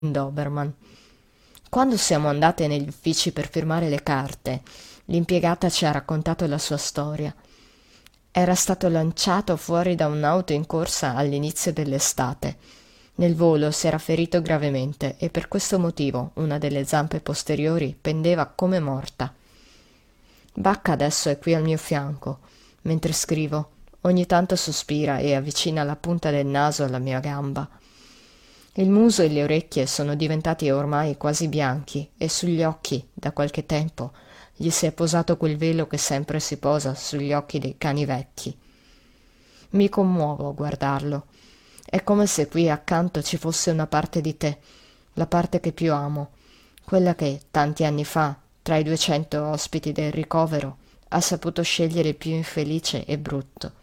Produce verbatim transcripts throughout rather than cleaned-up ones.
Doberman. Quando siamo andate negli uffici per firmare le carte, l'impiegata ci ha raccontato la sua storia. Era stato lanciato fuori da un'auto in corsa all'inizio dell'estate. Nel volo si era ferito gravemente e per questo motivo una delle zampe posteriori pendeva come morta. Bacca adesso è qui al mio fianco, mentre scrivo. Ogni tanto sospira e avvicina la punta del naso alla mia gamba. Il muso e le orecchie sono diventati ormai quasi bianchi e sugli occhi, da qualche tempo, gli si è posato quel velo che sempre si posa sugli occhi dei cani vecchi. Mi commuovo a guardarlo. È come se qui accanto ci fosse una parte di te, la parte che più amo, quella che, tanti anni fa, tra i duecento ospiti del ricovero, ha saputo scegliere il più infelice e brutto.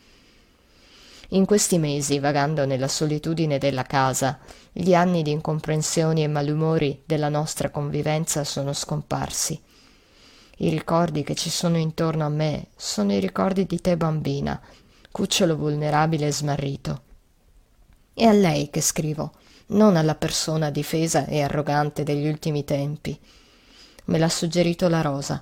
In questi mesi, vagando nella solitudine della casa, gli anni di incomprensioni e malumori della nostra convivenza sono scomparsi. I ricordi che ci sono intorno a me sono i ricordi di te bambina, cucciolo vulnerabile e smarrito. È a lei che scrivo, non alla persona difesa e arrogante degli ultimi tempi. Me l'ha suggerito la Rosa.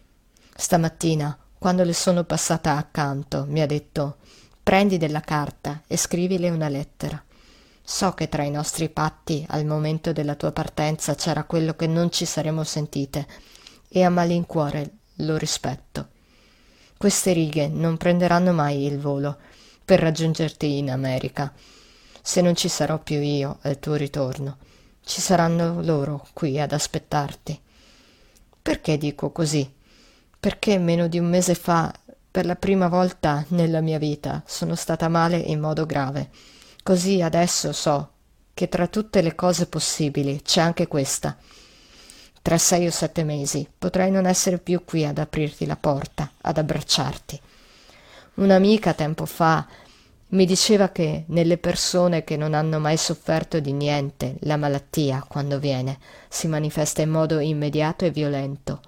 Stamattina, quando le sono passata accanto, mi ha detto: prendi della carta e scrivile una lettera. So che tra i nostri patti al momento della tua partenza c'era quello che non ci saremmo sentite e a malincuore lo rispetto. Queste righe non prenderanno mai il volo per raggiungerti in America. Se non ci sarò più io al tuo ritorno, ci saranno loro qui ad aspettarti. Perché dico così? Perché meno di un mese fa, per la prima volta nella mia vita, sono stata male in modo grave. Così adesso so che tra tutte le cose possibili c'è anche questa. Tra sei o sette mesi potrei non essere più qui ad aprirti la porta, ad abbracciarti. Un'amica tempo fa mi diceva che nelle persone che non hanno mai sofferto di niente, la malattia, quando viene, si manifesta in modo immediato e violento.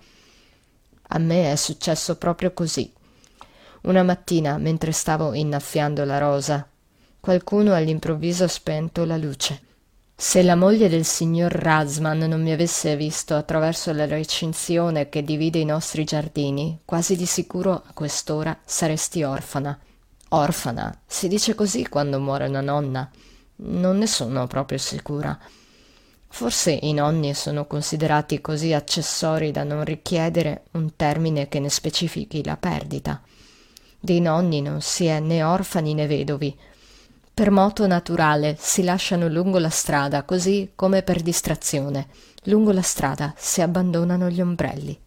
A me è successo proprio così. Una mattina, mentre stavo innaffiando la rosa, qualcuno all'improvviso ha spento la luce. Se la moglie del signor Rasman non mi avesse visto attraverso la recinzione che divide i nostri giardini, quasi di sicuro a quest'ora saresti orfana. Orfana, si dice così quando muore una nonna. Non ne sono proprio sicura. Forse i nonni sono considerati così accessori da non richiedere un termine che ne specifichi la perdita. Dei nonni non si è né orfani né vedovi. Per moto naturale si lasciano lungo la strada, così come per distrazione. Lungo la strada si abbandonano gli ombrelli.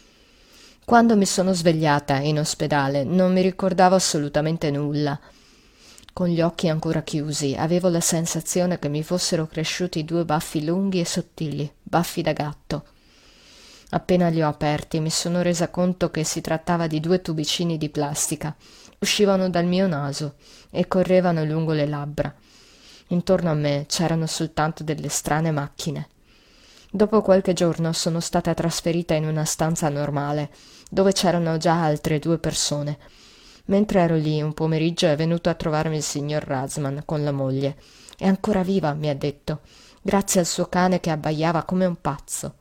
Quando mi sono svegliata in ospedale non mi ricordavo assolutamente nulla. Con gli occhi ancora chiusi avevo la sensazione che mi fossero cresciuti due baffi lunghi e sottili, baffi da gatto. Appena li ho aperti mi sono resa conto che si trattava di due tubicini di plastica. Uscivano dal mio naso e correvano lungo le labbra. Intorno a me c'erano soltanto delle strane macchine. Dopo qualche giorno sono stata trasferita in una stanza normale, dove c'erano già altre due persone. Mentre ero lì un pomeriggio è venuto a trovarmi il signor Rasman con la moglie. È ancora viva, mi ha detto, grazie al suo cane che abbaiava come un pazzo.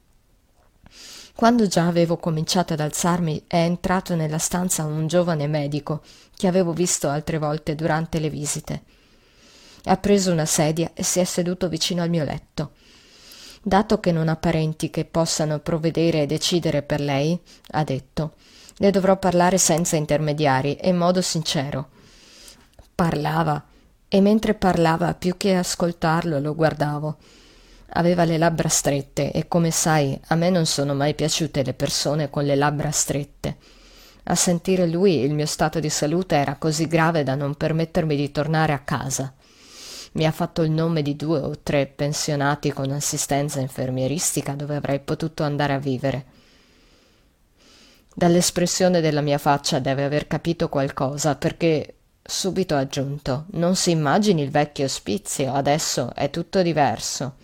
Quando già avevo cominciato ad alzarmi è entrato nella stanza un giovane medico che avevo visto altre volte durante le visite. Ha preso una sedia e si è seduto vicino al mio letto. Dato che non ha parenti che possano provvedere e decidere per lei, ha detto, le dovrò parlare senza intermediari e in modo sincero. Parlava, e mentre parlava, più che ascoltarlo, lo guardavo. Aveva le labbra strette e, come sai, a me non sono mai piaciute le persone con le labbra strette. A sentire lui il mio stato di salute era così grave da non permettermi di tornare a casa. Mi ha fatto il nome di due o tre pensionati con assistenza infermieristica dove avrei potuto andare a vivere. Dall'espressione della mia faccia deve aver capito qualcosa, perché subito ha aggiunto: non si immagini il vecchio ospizio, adesso è tutto diverso.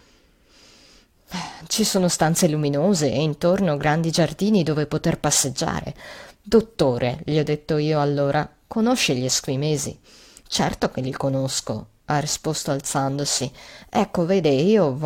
Ci sono stanze luminose e intorno grandi giardini dove poter passeggiare. Dottore, gli ho detto io allora, conosce gli esquimesi? Certo che li conosco. ha risposto alzandosi. Ecco, vede, io